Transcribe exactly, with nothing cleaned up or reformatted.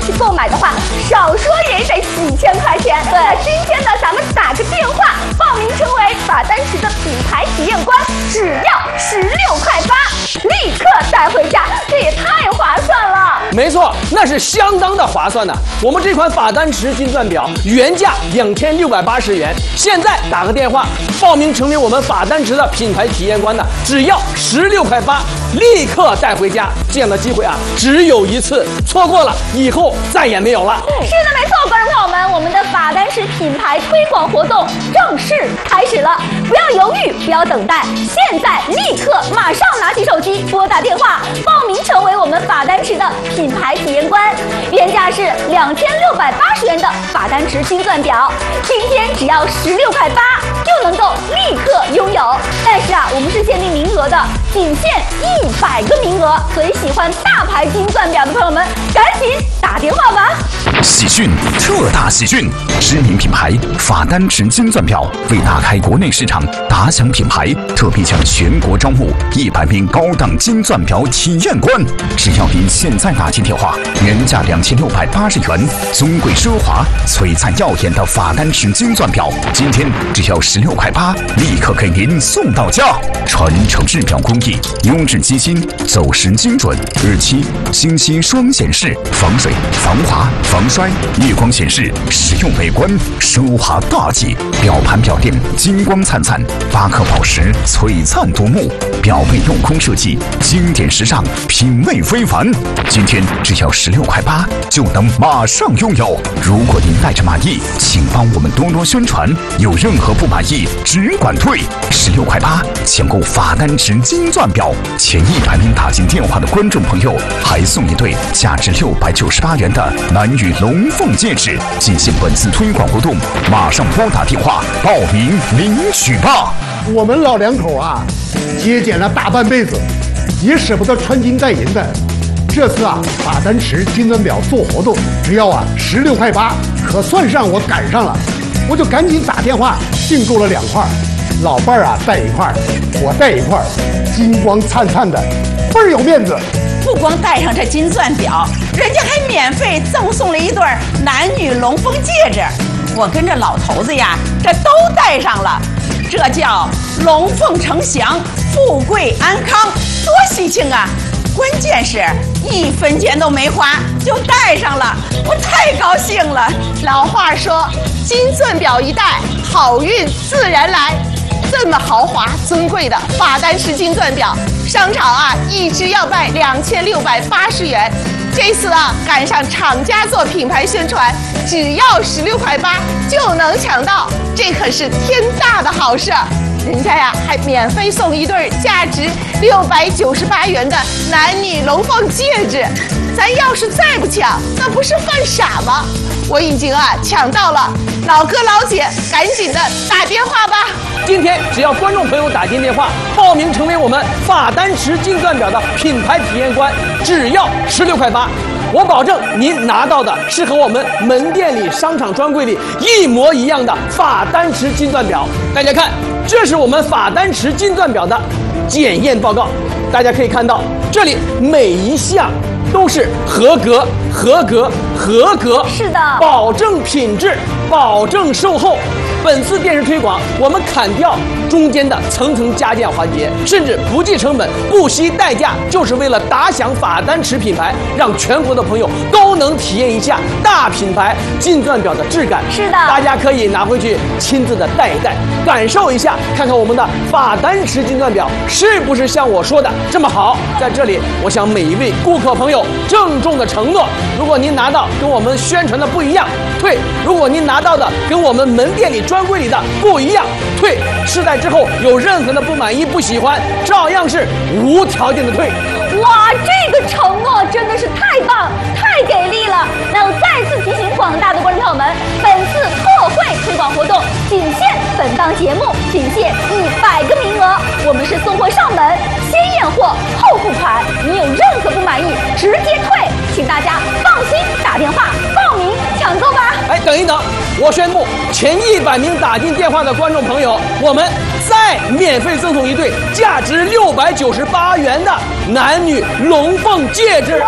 起购买的话，少说也得几千块钱。对，那今天呢，咱们打个电话报名成为法丹池的品牌体验官，只要十六块八，立刻带回家，这也太划算了。 没错，那是相当的划算的。我们这款法丹池金钻表原价两千六百八十元，现在打个电话报名成为我们法丹池的品牌体验官的，只要十六块八，立刻带回家。这样的机会啊，只有一次，错过了以后再也没有了。 是的，没错，观众朋友们，我们的法丹池品牌推广活动正式开始了，不要犹豫，不要等待，现在立刻马上拿起手机拨打电话报名成为我们法丹池的品牌体验官，原价是两千六百八十元的法丹池金钻表，今天只要十六块八就能够立刻拥有。但是啊，我们是限定名额的，仅限一百个名额，所以喜欢大牌金钻表的朋友们，赶紧打电话吧！ 喜讯，特大喜讯！知名品牌法丹池金钻表为打开国内市场，打响品牌，特别向全国招募一百名高档金钻表体验官。只要您现在打进电话，原价两千六百八十元，尊贵奢华、璀璨耀眼的法丹池金钻表，今天只要十六块八，立刻给您送到家。传承制表工艺，优质机芯，走时精准，日期、星期双显示，防水、防滑、防摔，夜光显示，实用美观，奢华大气。表盘表垫金光灿灿，八颗宝石璀璨夺目，表背镂空设计，经典时尚，品味非凡。今天只要十六块八，就能马上拥有。如果您带着满意，请帮我们多多宣传，有任何不满意只管退。十六块八抢购法丹池金钻表，前一百名打进电话的观众朋友还送一对价值六百九十八元的男女龙凤戒指。进行本次推广活动，马上拨打电话报名领取吧。 我们老两口啊，节俭了大半辈子，也舍不得穿金戴银的。这次啊，法丹池金钻表做活动，只要啊十六块八，可算上我赶上了。我就赶紧打电话订购了两块，老伴儿啊带一块，我带一块，金光灿灿的，倍儿有面子。 不光戴上这金钻表，人家还免费赠送了一对男女龙凤戒指。我跟这老头子呀，这都戴上了，这叫龙凤呈祥，富贵安康，多喜庆啊！关键是一分钱都没花就戴上了，我太高兴了。 老话说，金钻表一戴，好运自然来。这么豪华尊贵的法丹池金钻表，商场啊一只要卖两千六百八十元。这次啊赶上厂家做品牌宣传，只要十六块八就能抢到，这可是天大的好事。人家呀还免费送一对价值六百九十八元的男女龙凤戒指，咱要是再不抢，那不是犯傻吗？我已经啊抢到了，老哥老姐赶紧的打电话吧。 今天只要观众朋友打进电话报名成为我们法丹池金钻表的品牌体验官，只要十六块八，我保证您拿到的是和我们门店里商场专柜里一模一样的法丹池金钻表。大家看，这是我们法丹池金钻表的检验报告，大家可以看到这里每一项都是合格、合格、合格， 是的， 保证品质，保证售后。本次电视推广，我们砍掉中间的层层加件环节，甚至不计成本、不惜代价，就是为了打响法丹池品牌，让全国的朋友都能体验一下大品牌金钻表的质感。 是的， 大家可以拿回去亲自的戴一戴，感受一下，看看我们的法丹池金钻表是不是像我说的这么好。在这里，我向每一位顾客朋友郑重的承诺，如果您拿到跟我们宣传的不一样，退；如果您拿到的跟我们门店里专柜里的不一样，退。试戴之后有任何的不满意、不喜欢，照样是无条件的退。 哇，这个承诺真的是太棒、太给力了！那我再次提醒广大的观众朋友们，本次特惠推广活动仅限本档节目，仅限一百个名额。我们是送货上门，先验货后付款，您有任何不满意直接退，请大家放心打电话报名抢购吧。 哎，等一等，我宣布前一百名打进电话的观众朋友，我们再免费赠送一对价值六百九十八元的男女龙凤戒指。